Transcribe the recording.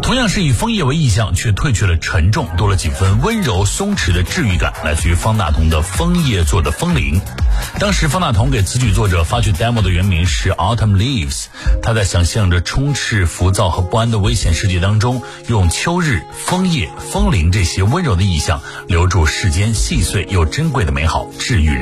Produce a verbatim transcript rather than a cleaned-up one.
同样是以枫叶为意象，却褪去了沉重，多了几分温柔松弛的治愈感，来自于方大同的枫叶做的风铃。当时方大同给词曲作者发去 demo 的原名是 Autumn Leaves， 他在想象着充斥浮躁和不安的危险世界当中，用秋日、枫叶、风铃这些温柔的意象，留住世间细碎又珍贵的美好，治愈人。